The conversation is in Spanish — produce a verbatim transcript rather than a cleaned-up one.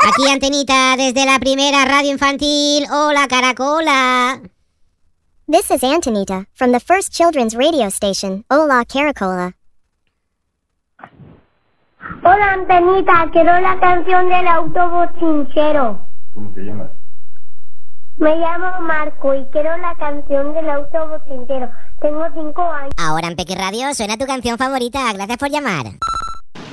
Aquí Antenita desde la primera radio infantil. Hola, Caracola. This is Antonita from the first children's radio station, Hola Caracola. Hola Antenita, quiero la canción del autobús chinchero. ¿Cómo te llamas? Me llamo Marco y quiero la canción del autobús chinchero. Tengo cinco años. Ahora en Peque Radio suena tu canción favorita. Gracias por llamar.